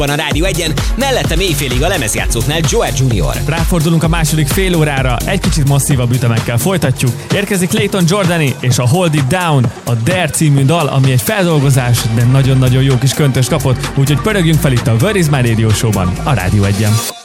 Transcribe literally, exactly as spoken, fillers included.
Van a Rádió egyen, mellette éjfélig a lemezjátszóknál Joel junior Ráfordulunk a második fél órára, egy kicsit masszívabb ütemekkel folytatjuk. Érkezik Clayton Jordani és a Hold It Down, a Dare című dal, ami egy feldolgozás, de nagyon-nagyon jó kis köntös kapott, úgyhogy pörögjünk fel itt a Where Is My Radio Show-ban, a Rádió egyen.